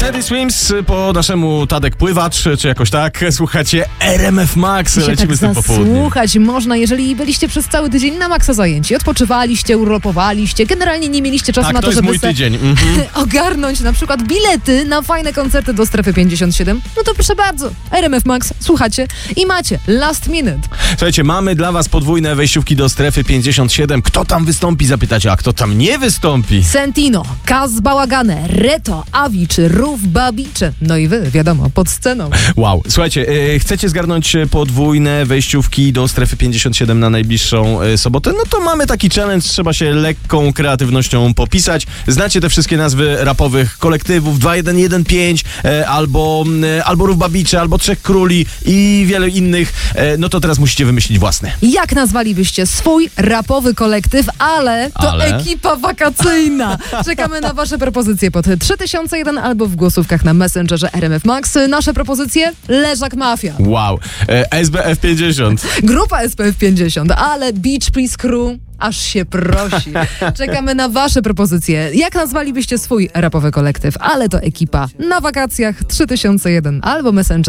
Teddy Swims po naszemu Tadek Pływacz, czy jakoś tak. Słuchacie RMF Max, lecimy z tym popołudniem. Słuchać można, jeżeli byliście przez cały tydzień na maksa zajęci. Odpoczywaliście, urlopowaliście, generalnie nie mieliście czasu na to, żeby mój tydzień. ogarnąć na przykład bilety na fajne koncerty do Strefy 57. No to proszę bardzo, RMF Max, słuchacie i macie last minute. Słuchajcie, mamy dla was podwójne wejściówki do Strefy 57. Kto tam wystąpi, zapytacie, a kto tam nie wystąpi? Sentino, Kaz Bałagane, Reto, Avi czy Ruf Babicze. No i wy, wiadomo, pod sceną. Wow. Słuchajcie, chcecie zgarnąć podwójne wejściówki do Strefy 57 na najbliższą sobotę? No to mamy taki challenge, trzeba się lekką kreatywnością popisać. Znacie te wszystkie nazwy rapowych kolektywów 2115, albo Ruf Babicze, albo Trzech Króli i wiele innych. No to teraz musicie wymyślić własne. Jak nazwalibyście swój rapowy kolektyw, ale ekipa wakacyjna? Czekamy na wasze propozycje pod 3001 albo w głosówkach na Messengerze RMF Max. Nasze propozycje? Leżak Mafia. Wow. SBF 50. Grupa SPF 50, ale Beach Please Crew aż się prosi. Czekamy na wasze propozycje. Jak nazwalibyście swój rapowy kolektyw? Ale to ekipa na wakacjach 3001 albo Messenger